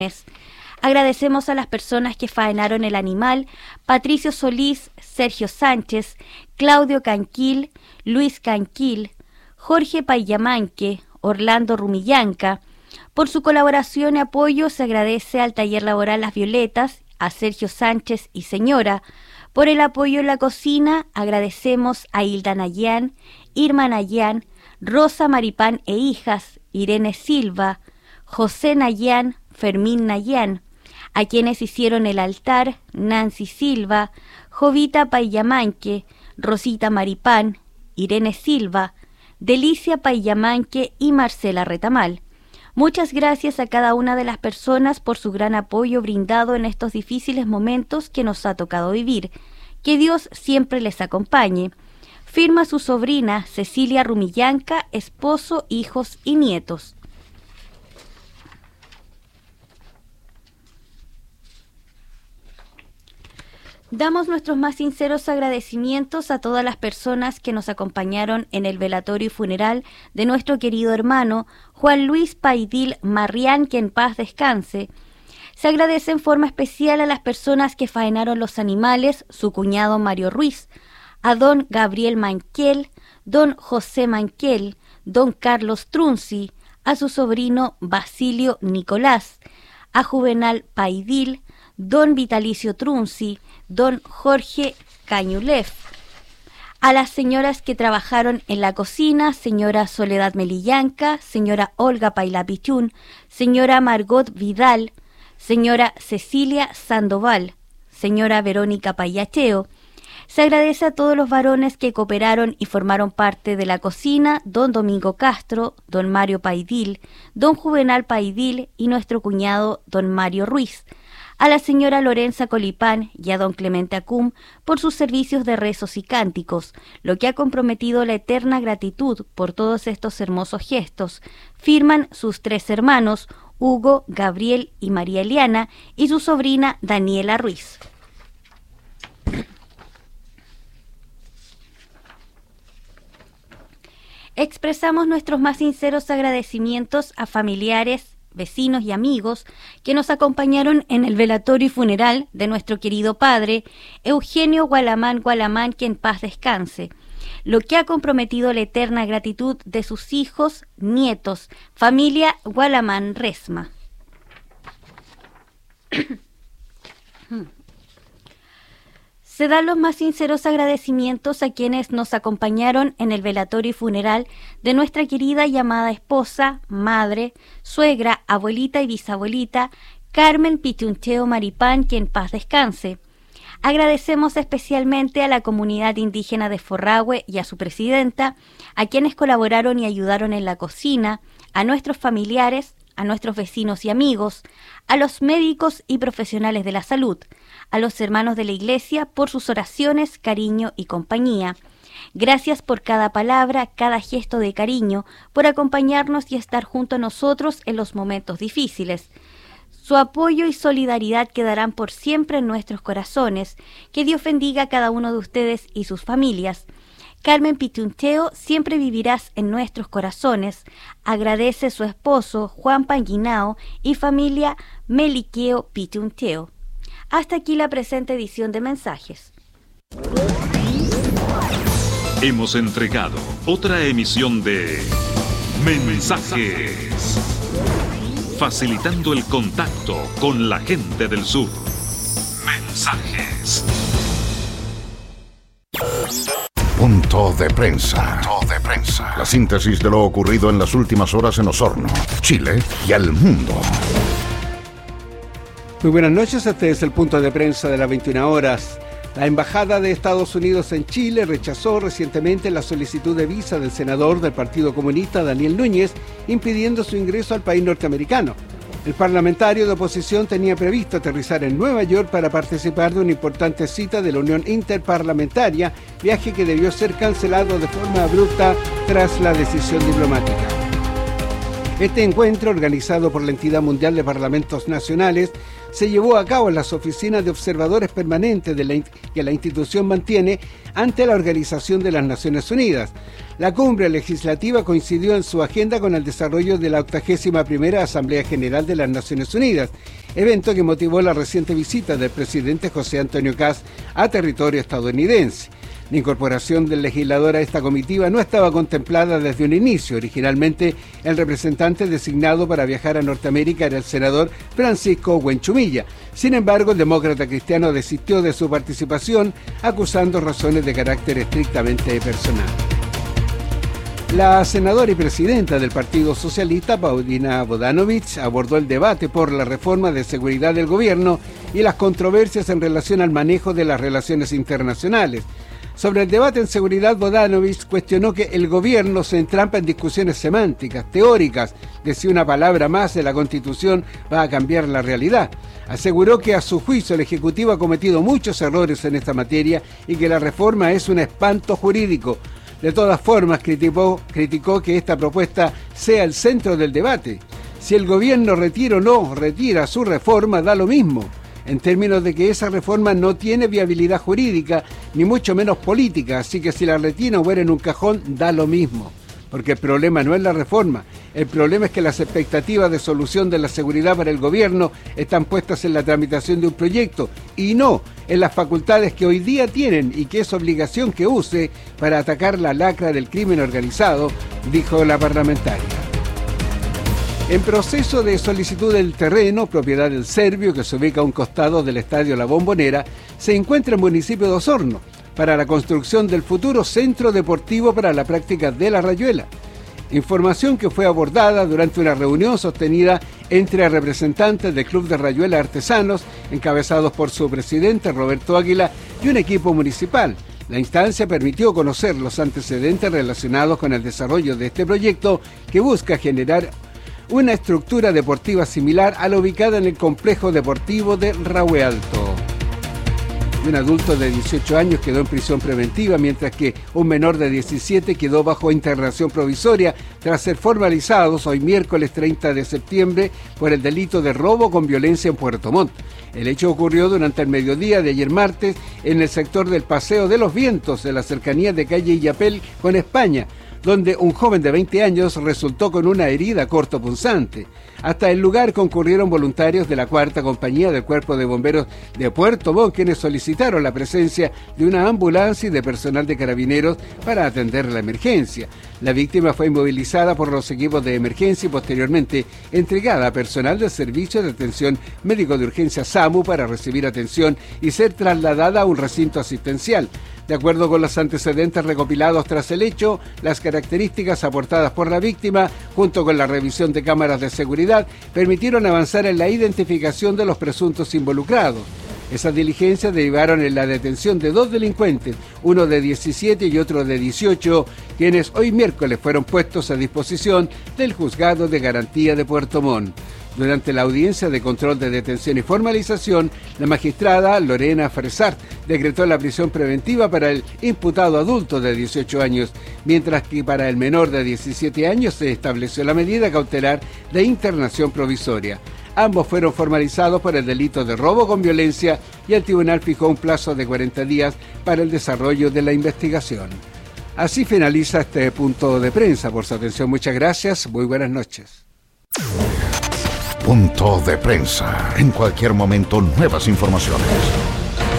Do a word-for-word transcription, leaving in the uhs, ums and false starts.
Agradecemos a las personas que faenaron el animal: Patricio Solís, Sergio Sánchez, Claudio Canquil, Luis Canquil, Jorge Payamanque, Orlando Rumillanca. Por su colaboración y apoyo se agradece al Taller Laboral Las Violetas, a Sergio Sánchez y señora. Por el apoyo en la cocina agradecemos a Hilda Nayán, Irma Nayán, Rosa Maripán e hijas, Irene Silva, José Nayán, Fermín Nayán. A quienes hicieron el altar: Nancy Silva, Jovita Payamanque, Rosita Maripán, Irene Silva, Delicia Payamanque y Marcela Retamal. Muchas gracias a cada una de las personas por su gran apoyo brindado en estos difíciles momentos que nos ha tocado vivir. Que Dios siempre les acompañe. Firma su sobrina Cecilia Rumillanca, esposo, hijos y nietos. Damos nuestros más sinceros agradecimientos a todas las personas que nos acompañaron en el velatorio y funeral de nuestro querido hermano Juan Luis Paidil Marrián, que en paz descanse. Se agradece en forma especial a las personas que faenaron los animales: su cuñado Mario Ruiz, a don Gabriel Manquel, don José Manquel, don Carlos Trunzi, a su sobrino Basilio Nicolás, a Juvenal Paidil, don Vitalicio Trunzi, don Jorge Cañulef, a las señoras que trabajaron en la cocina: señora Soledad Melillanca, señora Olga Pailapichún, señora Margot Vidal, señora Cecilia Sandoval, señora Verónica Payacheo. Se agradece a todos los varones que cooperaron y formaron parte de la cocina: don Domingo Castro, don Mario Paidil, don Juvenal Paidil y nuestro cuñado don Mario Ruiz. A la señora Lorenza Colipán y a don Clemente Acum por sus servicios de rezos y cánticos, lo que ha comprometido la eterna gratitud por todos estos hermosos gestos. Firman sus tres hermanos, Hugo, Gabriel y María Eliana, y su sobrina Daniela Ruiz. Expresamos nuestros más sinceros agradecimientos a familiares, vecinos y amigos que nos acompañaron en el velatorio y funeral de nuestro querido padre Eugenio Gualamán Gualamán, que en paz descanse, lo que ha comprometido la eterna gratitud de sus hijos, nietos, familia Gualamán Resma. Se dan los más sinceros agradecimientos a quienes nos acompañaron en el velatorio y funeral de nuestra querida y amada esposa, madre, suegra, abuelita y bisabuelita Carmen Pichuncheo Maripán, que en paz descanse. Agradecemos especialmente a la comunidad indígena de Forrahue y a su presidenta, a quienes colaboraron y ayudaron en la cocina, a nuestros familiares, a nuestros vecinos y amigos, a los médicos y profesionales de la salud, a los hermanos de la Iglesia por sus oraciones, cariño y compañía. Gracias por cada palabra, cada gesto de cariño, por acompañarnos y estar junto a nosotros en los momentos difíciles. Su apoyo y solidaridad quedarán por siempre en nuestros corazones. Que Dios bendiga a cada uno de ustedes y sus familias. Carmen Pichunteo, siempre vivirás en nuestros corazones. Agradece su esposo, Juan Panguinao, y familia Meliqueo Pichunteo. Hasta aquí la presente edición de mensajes. Hemos entregado otra emisión de Mensajes, facilitando el contacto con la gente del sur. Mensajes. Punto de prensa. Punto de prensa. La síntesis de lo ocurrido en las últimas horas en Osorno, Chile y al mundo. Muy buenas noches, este es el punto de prensa de las veintiuna horas. La Embajada de Estados Unidos en Chile rechazó recientemente la solicitud de visa del senador del Partido Comunista, Daniel Núñez, impidiendo su ingreso al país norteamericano. El parlamentario de oposición tenía previsto aterrizar en Nueva York para participar de una importante cita de la Unión Interparlamentaria, viaje que debió ser cancelado de forma abrupta tras la decisión diplomática. Este encuentro, organizado por la Entidad Mundial de Parlamentos Nacionales, se llevó a cabo en las oficinas de observadores permanentes de la, que la institución mantiene ante la Organización de las Naciones Unidas. La cumbre legislativa coincidió en su agenda con el desarrollo de la octagésima primera Asamblea General de las Naciones Unidas, evento que motivó la reciente visita del presidente José Antonio Kast a territorio estadounidense. La incorporación del legislador a esta comitiva no estaba contemplada desde un inicio. Originalmente, el representante designado para viajar a Norteamérica era el senador Francisco Huenchumilla. Sin embargo, el demócrata cristiano desistió de su participación, acusando razones de carácter estrictamente personal. La senadora y presidenta del Partido Socialista, Paulina Bodanovich, abordó el debate por la reforma de seguridad del gobierno y las controversias en relación al manejo de las relaciones internacionales. Sobre el debate en seguridad, Bodanovich cuestionó que el gobierno se entrampa en discusiones semánticas, teóricas, de si una palabra más de la Constitución va a cambiar la realidad. Aseguró que a su juicio el Ejecutivo ha cometido muchos errores en esta materia y que la reforma es un espanto jurídico. De todas formas, criticó, criticó que esta propuesta sea el centro del debate. Si el gobierno retira o no retira su reforma, da lo mismo, en términos de que esa reforma no tiene viabilidad jurídica, ni mucho menos política, así que si la retira o muere en un cajón, da lo mismo. Porque el problema no es la reforma, el problema es que las expectativas de solución de la seguridad para el gobierno están puestas en la tramitación de un proyecto y no en las facultades que hoy día tienen y que es obligación que use para atacar la lacra del crimen organizado, dijo la parlamentaria. En proceso de solicitud del terreno, propiedad del Servio, que se ubica a un costado del Estadio La Bombonera, se encuentra el municipio de Osorno, para la construcción del futuro Centro Deportivo para la práctica de la rayuela. Información que fue abordada durante una reunión sostenida entre representantes del Club de Rayuela Artesanos, encabezados por su presidente Roberto Águila, y un equipo municipal. La instancia permitió conocer los antecedentes relacionados con el desarrollo de este proyecto que busca generar una estructura deportiva similar a la ubicada en el complejo deportivo de Rahue Alto. Un adulto de dieciocho años quedó en prisión preventiva, mientras que un menor de diecisiete quedó bajo internación provisoria tras ser formalizados hoy miércoles treinta de septiembre por el delito de robo con violencia en Puerto Montt. El hecho ocurrió durante el mediodía de ayer martes en el sector del Paseo de los Vientos, en la cercanía de calle Illapel con España, donde un joven de veinte años resultó con una herida cortopunzante. Hasta el lugar concurrieron voluntarios de la cuarta compañía del Cuerpo de Bomberos de Puerto Montt, quienes solicitaron la presencia de una ambulancia y de personal de carabineros para atender la emergencia. La víctima fue inmovilizada por los equipos de emergencia y posteriormente entregada a personal del Servicio de Atención Médico de Urgencia SAMU para recibir atención y ser trasladada a un recinto asistencial. De acuerdo con los antecedentes recopilados tras el hecho, las características aportadas por la víctima, junto con la revisión de cámaras de seguridad, permitieron avanzar en la identificación de los presuntos involucrados. Esas diligencias derivaron en la detención de dos delincuentes, uno de diecisiete y otro de dieciocho, quienes hoy miércoles fueron puestos a disposición del Juzgado de Garantía de Puerto Montt. Durante la audiencia de control de detención y formalización, la magistrada Lorena Fresart decretó la prisión preventiva para el imputado adulto de dieciocho años, mientras que para el menor de diecisiete años se estableció la medida cautelar de internación provisoria. Ambos fueron formalizados por el delito de robo con violencia y el tribunal fijó un plazo de cuarenta días para el desarrollo de la investigación. Así finaliza este punto de prensa. Por su atención, muchas gracias. Muy buenas noches. Punto de prensa. En cualquier momento, nuevas informaciones.